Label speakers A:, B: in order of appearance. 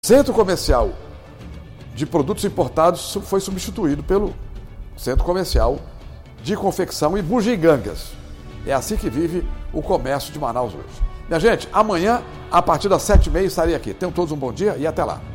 A: Centro comercial de produtos importados foi substituído pelo centro comercial de confecção e bugigangas. É assim que vive o comércio de Manaus hoje. Minha gente, amanhã, a partir das 7h30, estarei aqui. Tenham todos um bom dia e até lá.